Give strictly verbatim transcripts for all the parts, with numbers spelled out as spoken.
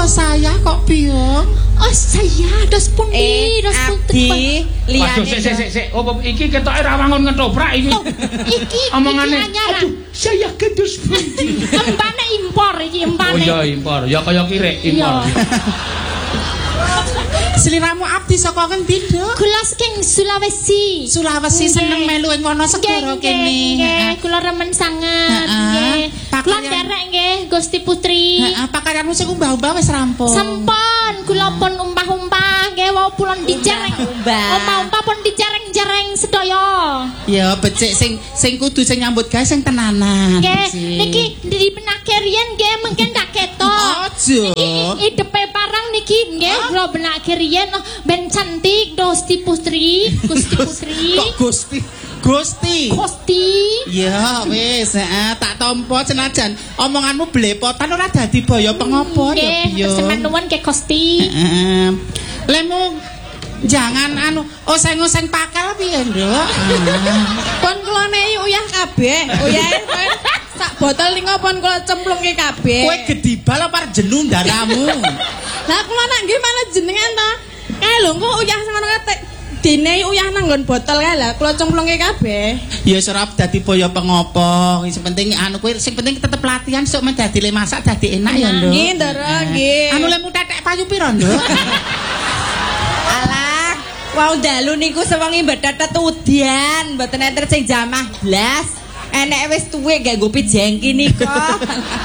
kok saya kok Biung? Oh saya dos pundi, eh, dos pundi. Aduh sik sik sik. Oh iki ketoke ra wangun ngetoprak iki. Iki omongane. Aduh saya gedus pundi. Embane impor iki embane. Oh iya impor. Ya kaya kirek impor. Sliramu abdi saka ngendi, Duk? Kula saking Sulawesi. Sulawesi seneng melu ing Wonosegoro kene. Nggih, kula remen sanget. Nggih. Kula nderek nggih Gusti Putri. Heeh, pakaianmu sing umbah-umbah wis rampung. Sampun, kula pun umpah-umpah nggih wau pulon dicereng. Umpah-umpah pun dicereng-cereng sedaya. Ya, becik sing sing kudu sing nyambut gawe sing tenanan. Nggih, niki dibenake riyen nggih mungkin gak ketok. Aja. Niki idepe parang niki nggih kula benake riyen ben cantik Gusti Putri, Gusti Putri. Kok Gusti? Gusti. Gusti. Ya wis, heeh, tak tampa senajan omonganmu blepotan ora dadi baya pengopo ya Nggih, semen nuwun ke Gusti. Heeh. Lemu jangan anu oseng-oseng pakal piye, Nduk? Pon kula nek uyah kabeh. Uyahe kowe sak botol lingo pon kula cemplungke kabeh. Kowe gedibal apa jenu ndaramu? Lah kula nak nggih malah jenengan ta. Eh lho kok uyah ngono kate. Dene uyah nang nggon botol kae lah kula cemplungke kabeh. Ya serap dadi baya pengopo. Sing penting anu kowe sing penting tetep latihan sok men dadi le masak dadi enak ya, Nduk. Nggih, Ndara, nggih. Anu lemu tetek payu pira, Nduk? Alah, wau dalu niku sewengi mbetet udian, mboten enten sing jamah blas. Enek wis tuwek gak nggo jengki nika.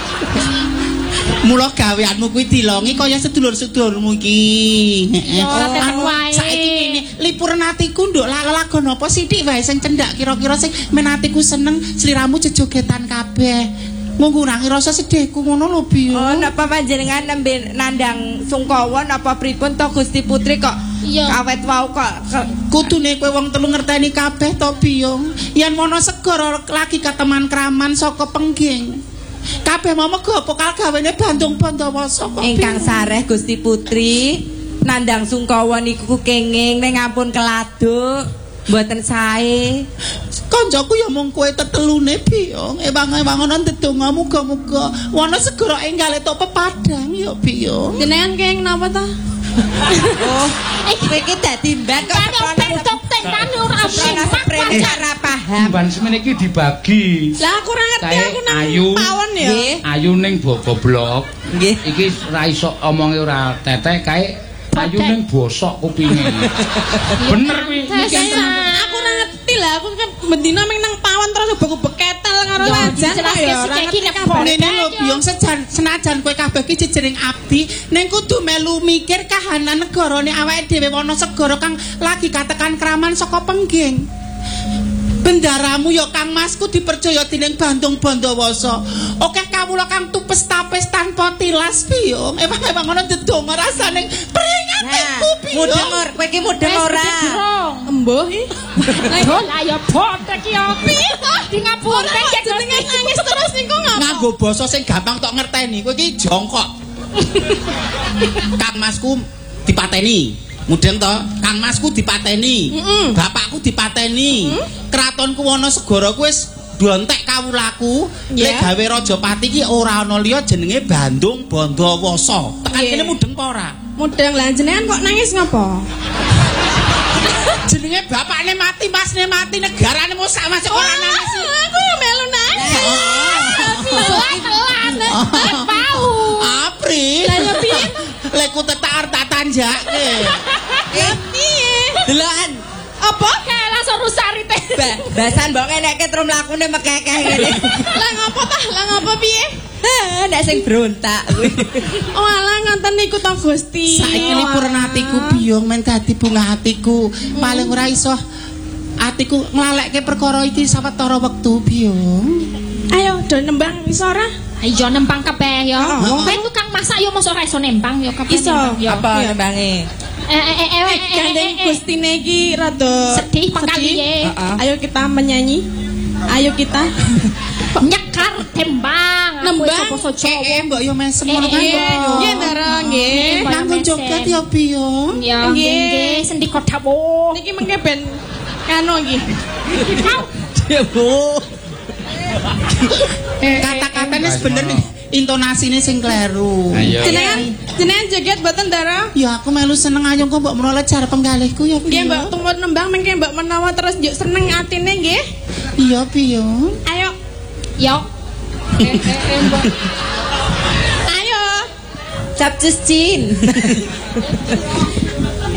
Mula gaweanmu kuwi dilongi kaya sedulur-sedulurmu iki. Heeh. Anu wae. Saiki ngene, liburan atiku nduk lagu napa sithik wae sing cendak kira-kira sing menatiku seneng sliramu jejogetan kabeh. Ngurangi rasa sedihku ngono lho, Bi. Oh, napa panjenengan nembe nandang Sungkawa napa pripun to Gusti Putri kok awet wau kok kudune kowe wong telu ngerteni kabeh to, Biung. Yen Wonosegoro lagi keteman kraman saka Pengging. Kabeh mau mego pokal gawene Bandung Bandawasa kok. Ingkang sareh Gusti Putri, nandang Sungkawa niku kenging ning ampun keladuk, mboten sae. Kancaku ya mung kowe tetelune Biung. Ewang-ewangono ndedonga muga-muga Wonosegoro enggal to pepadang ya Biung. Jenengan kenging napa to? Oh, kowe iki dadi mbak kok bentuk tenan ora sprene ora paham. Ban semene iki dibagi. Lah aku ora ngerti aku nang Ayu, pawon ya. Ayu ning goblok. Nggih. Iki ra iso omonge ora teteh kae ayu ning bosok kupinge. Bener kuwi. Aku ora ngerti lah aku kan bendina ming nang pawon terus ubek-ubek ketel karo lajan ya ora ngerti kabeh. Nene lho Biung sejan senajan kowe kabeh iki jejering abdi ning kudu melu mikir kahanan negarane awake dhewe Wonosegoro kang lagi katekan kraman saka Pengging. Bendaramu ya Kang Masku dipercaya dening Bandung Bandawasa. Oke kawula kang tupes tapes tanpa tilas Biung. Emang-emang ngono ndedonga rasane peringat iku Biung. Mudeng kowe iki mudeng ora. Embuh iki. Lah ya botek ya. Piye to? Di ngapunten jenenge nangis terus niku ngapa? Nganggo basa sing gampang tok ngerteni. Kowe iki jongkok. Kang Masku dipateni. Mudeng to, Kang Masku dipateni. Mm-mm. Bapakku dipateni. Mm-hmm. Keratonku Wonosegoro ku wis dontek kawulaku. Yeah. Lek gawe Rajapati iki ora ana liya jenenge Bandung Bandawasa. Tekan kene mudeng apa ora? Mudeng lah jenengan kok nangis ngapa? Jenenge bapakne mati, masne mati, negarane mung sak masih ora nangis. Aku ya melu nangis. telan. Pau. Apri. Lah ya piye? Lek ku tetar tak tanjake. Ya piye? Delokan. Apa kae langsung rusari teh. Basan mbok enekke trum lakune mekekeh ngene. Lah ngopo tah? Lah ngopo piye? Heh, nek sing brontak kuwi. Oh alah ngoten niku to Gusti. Saiki liburan atiku Biung men dadi bunga atiku. Paling ora iso atiku nglalekke perkara iki sawetara wektu Biung. Ayo do nembang iso ora? Ayo nembang kabeh ya. Wong kowe tukang masak yo mosok ora iso nembang yo kabeh. Iso. Apa nembange? Eh eh eh eh gandeng Gustine iki rada sedih pangkaliye. Ayo kita menyanyi. Ayo kita nyekar tembang. Nembang eh mbok yo mesem ngono kan. Nggih Ndara nggih. Nanggo joget ya Biung. Ya nggih sendi kodawo. Niki mengke ben kano iki. Bu. Kata-katane bener intonasine sing kleru. Jenengan Jenengan joget mboten Ndara? Ya aku melu seneng ayo kok mbok menawa cara penggalihku ya Nggih piye. Mbak tumut nembang mengke Mbak menawa terus njuk seneng atine nggih. Iya piye. Ayo. Yo. Eh eh eh Mbak. Ayo. Capcus Cin.